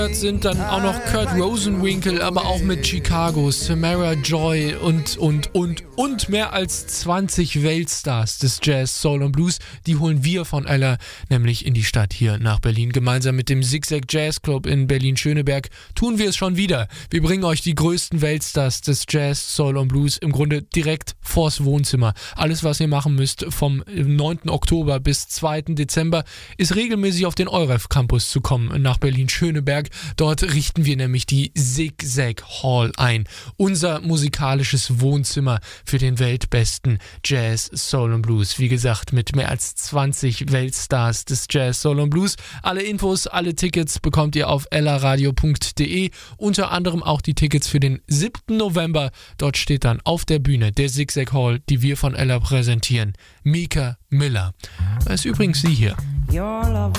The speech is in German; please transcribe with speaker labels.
Speaker 1: sind dann auch noch Kurt Rosenwinkel, aber auch mit Chicago, Samara Joy und mehr als 20 Weltstars des Jazz, Soul und Blues. Die holen wir von Ella nämlich in die Stadt hier nach Berlin. Gemeinsam mit dem Zigzag Jazz Club in Berlin-Schöneberg tun wir es schon wieder. Wir bringen euch die größten Weltstars des Jazz, Soul und Blues im Grunde direkt vors Wohnzimmer. Alles, was ihr machen müsst vom 9. Oktober bis 2. Dezember, ist regelmäßig auf den EUREF Campus zu kommen nach Berlin-Schöneberg. Dort richten wir nämlich die Zigzag Hall ein. Unser musikalisches Wohnzimmer für den weltbesten Jazz, Soul und Blues. Wie gesagt, mit mehr als 20 Weltstars des Jazz, Soul und Blues. Alle Infos, alle Tickets bekommt ihr auf ellaradio.de. Unter anderem auch die Tickets für den 7. November. Dort steht dann auf der Bühne der Zigzag Hall, die wir von Ella präsentieren, Mika Miller. Das ist übrigens sie hier.
Speaker 2: Your love